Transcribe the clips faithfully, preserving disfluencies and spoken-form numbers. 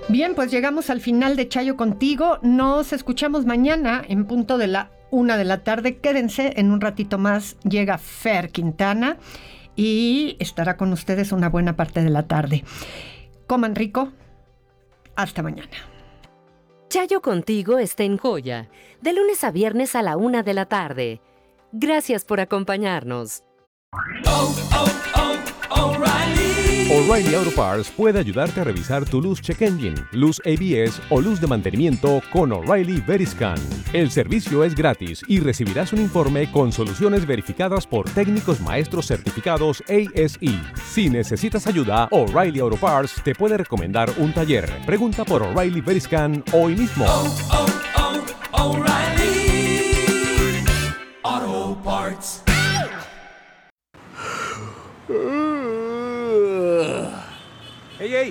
Bien, pues llegamos al final de Chayo Contigo. Nos escuchamos mañana en punto de la una de la tarde. Quédense, en un ratito más llega Fer Quintana y estará con ustedes una buena parte de la tarde. Coman rico. Hasta mañana. Chayo Contigo está en Joya, de lunes a viernes a la una de la tarde. Gracias por acompañarnos. Oh, oh, oh, O'Reilly. O'Reilly Auto Parts puede ayudarte a revisar tu luz check engine, luz A B S o luz de mantenimiento con O'Reilly Veriscan. El servicio es gratis y recibirás un informe con soluciones verificadas por técnicos maestros certificados A S E. Si necesitas ayuda, O'Reilly Auto Parts te puede recomendar un taller. Pregunta por O'Reilly Veriscan hoy mismo. Oh, oh, oh, O'Reilly Auto Parts. ¡Ey, ey!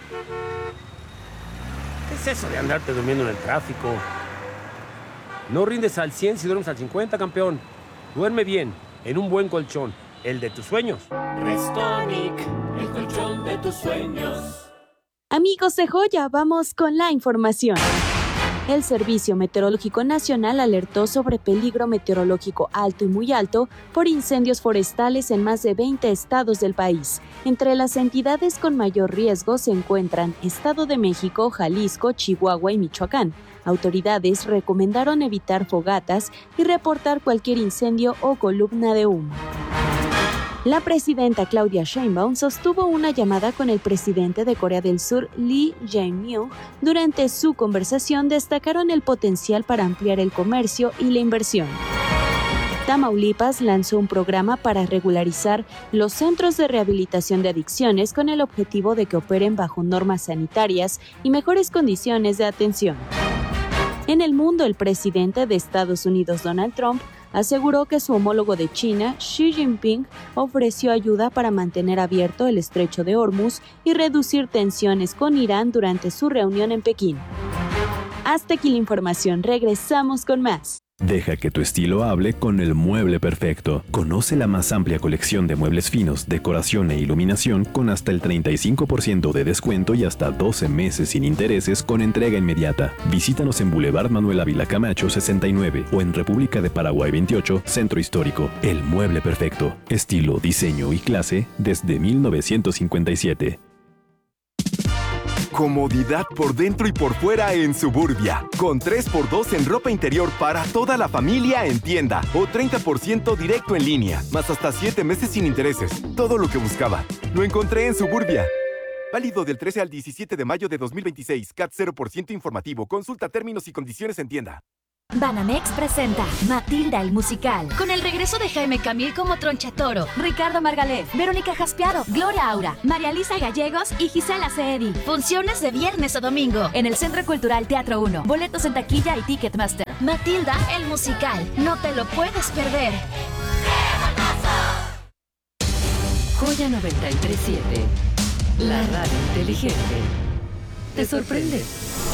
¿Qué es eso de andarte durmiendo en el tráfico? No rindes al cien si duermes al cincuenta, campeón. Duerme bien, en un buen colchón, el de tus sueños. Restonic, el colchón de tus sueños. Amigos de Joya, vamos con la información. El Servicio Meteorológico Nacional alertó sobre peligro meteorológico alto y muy alto por incendios forestales en más de veinte estados del país. Entre las entidades con mayor riesgo se encuentran Estado de México, Jalisco, Chihuahua y Michoacán. Autoridades recomendaron evitar fogatas y reportar cualquier incendio o columna de humo. La presidenta Claudia Sheinbaum sostuvo una llamada con el presidente de Corea del Sur, Lee Jae-myung. Durante su conversación destacaron el potencial para ampliar el comercio y la inversión. Tamaulipas lanzó un programa para regularizar los centros de rehabilitación de adicciones con el objetivo de que operen bajo normas sanitarias y mejores condiciones de atención. En el mundo, el presidente de Estados Unidos, Donald Trump, aseguró que su homólogo de China, Xi Jinping, ofreció ayuda para mantener abierto el estrecho de Hormuz y reducir tensiones con Irán durante su reunión en Pekín. Hasta aquí la información, regresamos con más. Deja que tu estilo hable con el mueble perfecto. Conoce la más amplia colección de muebles finos, decoración e iluminación con hasta el treinta y cinco por ciento de descuento y hasta doce meses sin intereses con entrega inmediata. Visítanos en Boulevard Manuel Ávila Camacho sesenta y nueve o en República de Paraguay veintiocho, Centro Histórico. El mueble perfecto. Estilo, diseño y clase desde mil novecientos cincuenta y siete. Comodidad por dentro y por fuera en Suburbia. Con tres por dos en ropa interior para toda la familia en tienda. O treinta por ciento directo en línea. Más hasta siete meses sin intereses. Todo lo que buscaba. Lo encontré en Suburbia. Válido del trece al diecisiete de mayo de dos mil veintiséis. C A T cero por ciento informativo. Consulta términos y condiciones en tienda. Banamex presenta Matilda el musical, con el regreso de Jaime Camil como Tronchatoro, Ricardo Margalef, Verónica Jaspiaro, Gloria Aura, María Lisa Gallegos y Gisela Ceedi. Funciones de viernes a domingo en el Centro Cultural Teatro uno. Boletos en taquilla y Ticketmaster. Matilda el musical, no te lo puedes perder. Joya noventa y tres punto siete, la radio inteligente. ¿Te sorprende?